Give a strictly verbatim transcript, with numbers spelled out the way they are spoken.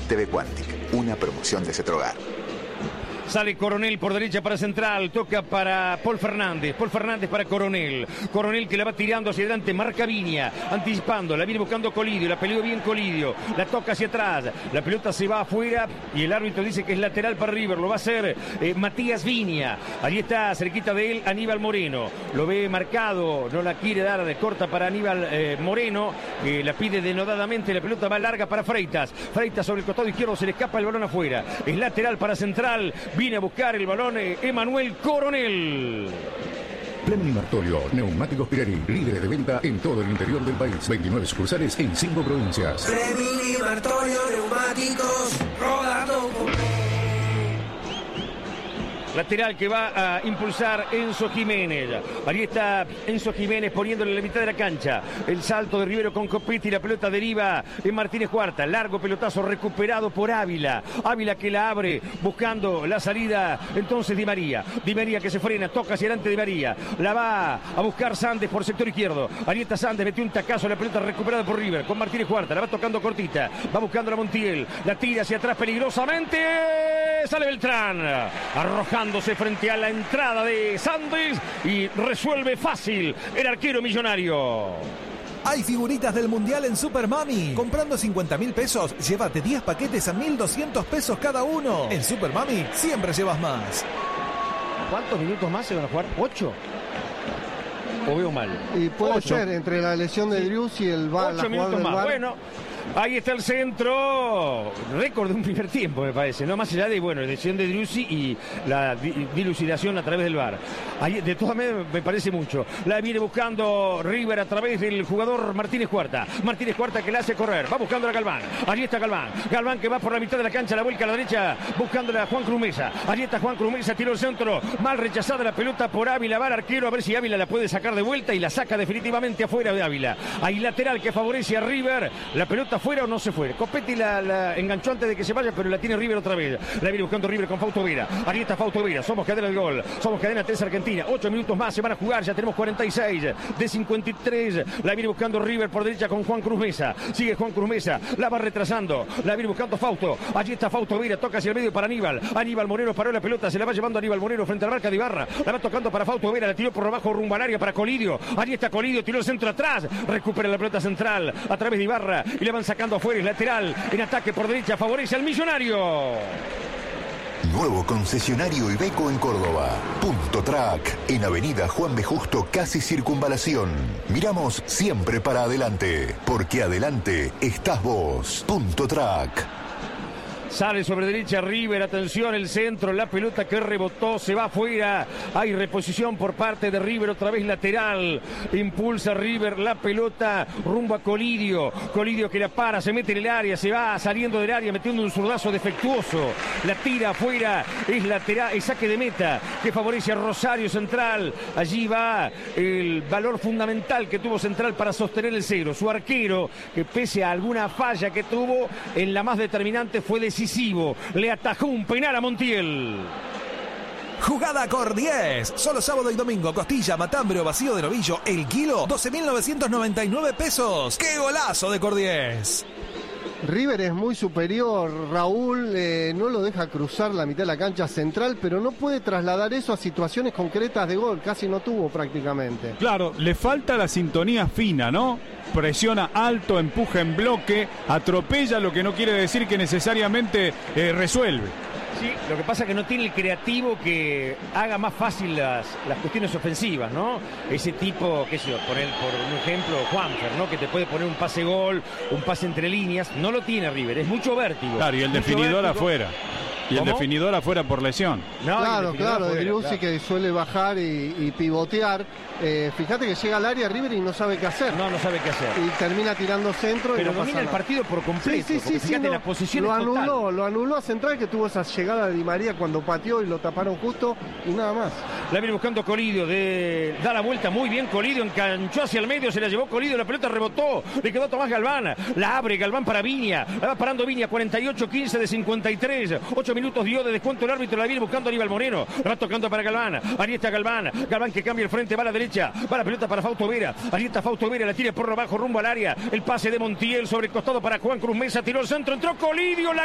T V Quantic, una promoción de Cetrogar. Sale Coronel por derecha para Central, toca para Paul Fernández, Paul Fernández para Coronel, Coronel que la va tirando hacia adelante, marca Viña, anticipando, la viene buscando Colidio, la peleó bien Colidio, la toca hacia atrás, la pelota se va afuera y el árbitro dice que es lateral para River, lo va a hacer eh, Matías Viña, ahí está, cerquita de él Aníbal Moreno, lo ve marcado, no la quiere dar, de corta para Aníbal eh, Moreno, que la pide denodadamente, la pelota va larga para Freitas, Freitas sobre el costado izquierdo, se le escapa el balón afuera, es lateral para Central, viene a buscar el balón eh, Emanuel Coronel. Fleming Martolio, neumáticos Pirelli, líderes de venta en todo el interior del país. veintinueve sucursales en cinco provincias. Fleming Martolio, neumáticos, rodando con... Lateral que va a impulsar Enzo Jiménez. Ahí está Enzo Jiménez poniéndole en la mitad de la cancha. El salto de Rivero con Copetti. La pelota deriva en Martínez Cuarta. Largo pelotazo recuperado por Ávila. Ávila que la abre buscando la salida. Entonces Di María. Di María que se frena. Toca hacia adelante Di María. La va a buscar Sandes por sector izquierdo. Ahí está Sandes. Metió un tacazo. La pelota recuperada por River con Martínez Cuarta. La va tocando cortita. Va buscando a Montiel. La tira hacia atrás peligrosamente. Sale Beltrán. Arrojando frente a la entrada de Sandes y resuelve fácil el arquero millonario. Hay figuritas del Mundial en Super Mami. Comprando cincuenta mil pesos, llévate diez paquetes a mil doscientos pesos cada uno. En Super Mami siempre llevas más. ¿Cuántos minutos más se van a jugar? ¿Ocho? ¿O veo mal? Y puede Ocho. ser, entre la lesión de Driussi y el VAR. Ocho minutos más. Bueno, ahí está el centro. Récord de un primer tiempo, me parece. No más allá de, bueno, la lesión de Driussi y la di dilucidación a través del VAR. Ahí, de todas maneras, me parece mucho. La viene buscando River a través del jugador Martínez Cuarta. Martínez Cuarta que la hace correr. Va buscando a Galván. Allí está Galván. Galván que va por la mitad de la cancha. La vuelca a la derecha buscándola a Juan Cruz Mesa. Allí está Juan Cruz Mesa. Tiró el centro. Mal rechazada la pelota por Ávila. Va al arquero a ver si Ávila la puede sacar de vuelta y la saca definitivamente afuera de Ávila. Ahí lateral que favorece a River. La pelota fuera o no se fue. Copetti la, la enganchó antes de que se vaya, pero la tiene River otra vez. La viene buscando River con Fausto Vera. Ahí está Fausto Vera. Somos cadena del gol. Somos cadena tres Argentina. Ocho minutos más se van a jugar. Ya tenemos cuarenta y seis de cincuenta y tres. La viene buscando River por derecha con Juan Cruz Mesa. Sigue Juan Cruz Mesa. La va retrasando. La viene buscando Fausto. Allí está Fausto Vera. Toca hacia el medio para Aníbal. Aníbal Moreno paró la pelota. Se la va llevando Aníbal Moreno frente a la marca de Ibarra. La va tocando para Fausto Vera. La tiró por abajo rumbo al área para Colidio. Allí está Colidio. Tiró el centro atrás. Recupera la pelota central a través de Ibarra. Y le van sacando afuera. Es lateral. En ataque por derecha favorece al Millonario. Nuevo concesionario Iveco en Córdoba. Punto Track, en Avenida Juan B. Justo, casi Circunvalación. Miramos siempre para adelante, porque adelante estás vos. Punto Track. Sale sobre derecha River, atención, el centro, la pelota que rebotó, se va afuera. Hay reposición por parte de River, otra vez lateral. Impulsa River la pelota rumbo a Colidio. Colidio que la para, se mete en el área, se va saliendo del área, metiendo un zurdazo defectuoso. La tira afuera, es lateral, es saque de meta que favorece a Rosario Central. Allí va el valor fundamental que tuvo Central para sostener el cero. Su arquero, que pese a alguna falla que tuvo, en la más determinante fue decisivo. Le atajó un penal a Montiel. Jugada Cor diez. Solo sábado y domingo. Costilla, matambre o vacío de novillo. El kilo, doce mil novecientos noventa y nueve pesos. ¡Qué golazo de Cor diez! River es muy superior, Raúl eh, no lo deja cruzar la mitad de la cancha central, pero no puede trasladar eso a situaciones concretas de gol, casi no tuvo prácticamente. Claro, le falta la sintonía fina, ¿no? Presiona alto, empuja en bloque, atropella, lo que no quiere decir que necesariamente eh, resuelve. Sí, lo que pasa es que no tiene el creativo que haga más fácil las, las cuestiones ofensivas, ¿no? Ese tipo, qué sé yo, poner por un ejemplo, Juanfer, ¿no? Que te puede poner un pase gol, un pase entre líneas. No lo tiene River, es mucho vértigo. Claro, y el definidor vértigo. afuera. Y ¿Cómo? el definidor afuera por lesión. No, claro, claro, de Driussi claro. que suele bajar y, y pivotear. Eh, fíjate que llega al área River y no sabe qué hacer. No, no sabe qué hacer. Y termina tirando centro. Pero y no domina pasa el nada. partido por completo. Sí, sí, sí, fíjate sí, no, la posición lo anuló, total. lo anuló a Central, que tuvo esa llegada de Di María cuando pateó y lo taparon justo y nada más. La viene buscando Colidio, de, da la vuelta muy bien Colidio, enganchó hacia el medio, se la llevó Colidio, la pelota rebotó, le quedó Tomás Galván, la abre Galván para Viña, la va parando Viña, cuarenta y ocho quince de cincuenta y tres, ocho minutos dio de descuento el árbitro, la viene buscando Aníbal Moreno, la va tocando para Galván, ahí está Galván, Galván que cambia el frente, va a la derecha, va la pelota para Fausto Vera, ahí está Fausto Vera, la tira por abajo rumbo al área, el pase de Montiel sobre el costado para Juan Cruz Mesa, tiró el centro, entró Colidio, la